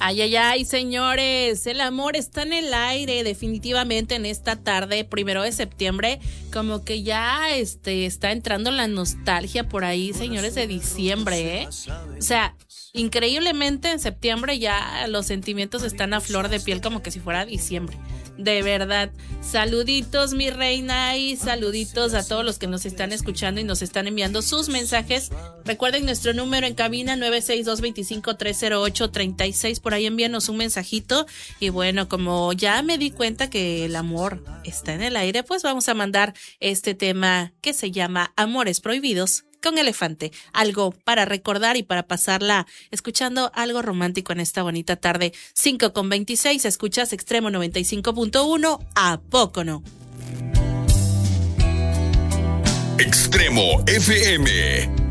Ay, ay, ay, señores, el amor está en el aire definitivamente en esta tarde, 1 de septiembre, como que ya está entrando la nostalgia por ahí, señores, de diciembre, ¿eh? O sea, increíblemente en septiembre ya los sentimientos están a flor de piel como que si fuera diciembre. De verdad, saluditos mi reina y saluditos a todos los que nos están escuchando y nos están enviando sus mensajes. Recuerden nuestro número en cabina 962-25-308-36, por ahí envíanos un mensajito. Y bueno, como ya me di cuenta que el amor está en el aire, pues vamos a mandar este tema que se llama Amores Prohibidos con Elefante, algo para recordar y para pasarla escuchando algo romántico en esta bonita tarde. 5:26, escuchas Extremo 95.1, ¿a poco no? Extremo FM.